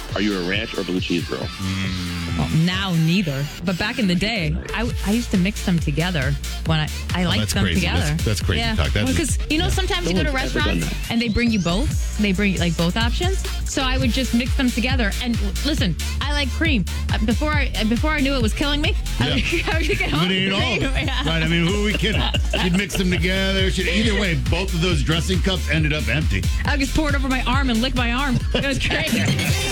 Are you a ranch or blue cheese girl? Well, now neither. But back in the day, I used to mix them together when I liked that's them crazy. together. That's crazy talk. Because sometimes you go to one's ever done restaurants and they bring you both. They bring like both options. So I would just mix them together. And listen, I like cream. Before I knew it was killing me, I would get home You with would eat all of cream. it. Yeah. Right? I mean, who are we kidding? She'd mix them together. Either way, both of those dressing cups ended up empty. I would just pour it over my arm and lick my arm. It was crazy.